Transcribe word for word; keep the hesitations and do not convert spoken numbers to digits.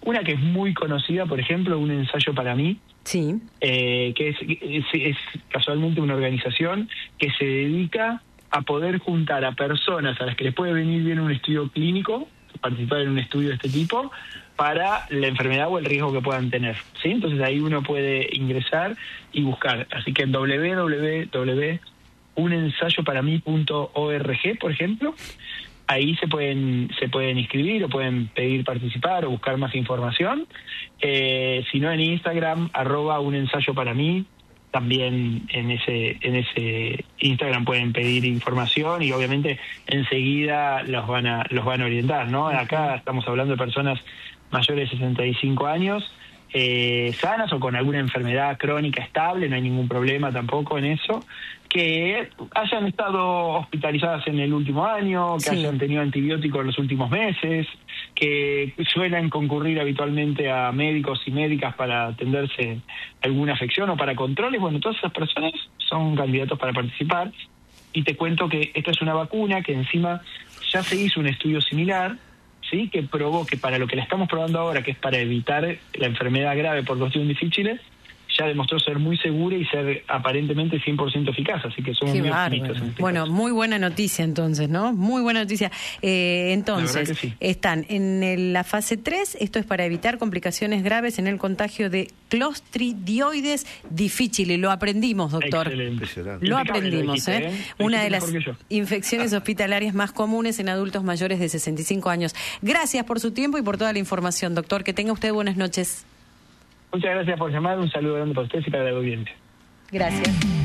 Una que es muy conocida, por ejemplo, Un ensayo para mí, sí. eh, que es, es, es casualmente una organización que se dedica a poder juntar a personas a las que les puede venir bien un estudio clínico, participar en un estudio de este tipo, para la enfermedad o el riesgo que puedan tener, ¿sí? Entonces ahí uno puede ingresar y buscar. Así que doble u doble u doble u punto un ensayo para mí punto org, por ejemplo, ahí se pueden se pueden inscribir o pueden pedir participar o buscar más información. Eh, si no, en Instagram, arroba un ensayo para mí, también en ese en ese Instagram pueden pedir información y obviamente enseguida los van a los van a orientar, ¿no? Acá estamos hablando de personas mayores de sesenta y cinco años, eh, sanas o con alguna enfermedad crónica estable, no hay ningún problema tampoco en eso, que hayan estado hospitalizadas en el último año, que sí. hayan tenido antibióticos en los últimos meses, que suelen concurrir habitualmente a médicos y médicas para atenderse alguna afección o para controles. Bueno, todas esas personas son candidatos para participar. Y te cuento que esta es una vacuna que encima ya se hizo un estudio similar, ¿sí? Que probó que para lo que la estamos probando ahora, que es para evitar la enfermedad grave por cuestiones difíciles, ya demostró ser muy segura y ser aparentemente cien por ciento eficaz, así que somos Qué muy bárbaro. optimistas en este Bueno, caso. muy buena noticia entonces, ¿no? Muy buena noticia. Eh, entonces, sí. están en el, la fase tres, esto es para evitar complicaciones graves en el contagio de Clostridioides difficile. Lo aprendimos, doctor. Excelente. Lo Impecable, aprendimos, lo dijiste, ¿eh? ¿eh? Lo Una de dijiste las mejor que infecciones hospitalarias más comunes en adultos mayores de sesenta y cinco años. Gracias por su tiempo y por toda la información, doctor. Que tenga usted buenas noches. Muchas gracias por llamar, un saludo grande para ustedes y para la audiencia. Gracias.